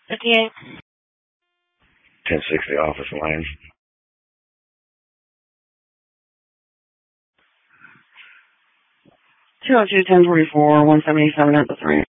58. 1060 office line. 202-1044, 177 at the 3.